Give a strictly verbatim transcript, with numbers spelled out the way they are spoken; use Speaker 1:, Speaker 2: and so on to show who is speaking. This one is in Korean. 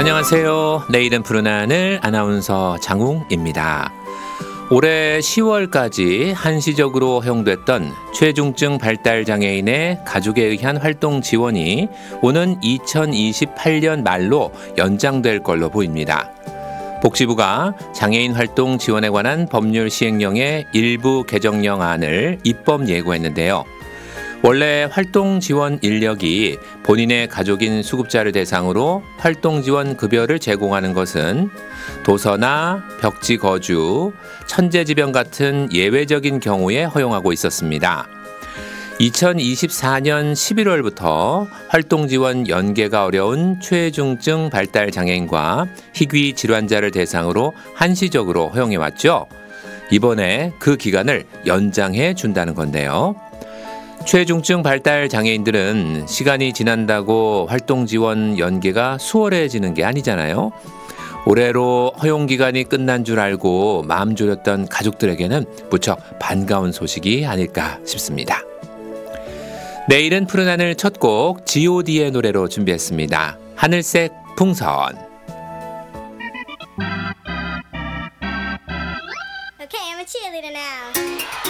Speaker 1: 안녕하세요. 내일은 푸른 하늘 아나운서 장웅입니다. 올해 시월까지 한시적으로 허용됐던 최중증 발달장애인의 가족에 의한 활동 지원이 오는 이천이십팔 년 말로 연장될 걸로 보입니다. 복지부가 장애인 활동 지원에 관한 법률 시행령의 일부 개정령안을 입법 예고했는데요. 원래 활동 지원 인력이 본인의 가족인 수급자를 대상으로 활동 지원 급여를 제공하는 것은 도서나 벽지 거주, 천재지변 같은 예외적인 경우에 허용하고 있었습니다. 이천이십사 년 십일월부터 활동 지원 연계가 어려운 최중증 발달 장애인과 희귀 질환자를 대상으로 한시적으로 허용해왔죠. 이번에 그 기간을 연장해 준다는 건데요. 최중증 발달 장애인들은 시간이 지난다고 활동 지원 연계가 수월해지는 게 아니잖아요. 올해로 허용 기간이 끝난 줄 알고 마음 졸였던 가족들에게는 무척 반가운 소식이 아닐까 싶습니다. 내일은 푸른 하늘 첫 곡 지 오 디의 노래로 준비했습니다. 하늘색 풍선.
Speaker 2: Okay, I'm a cheerleader now.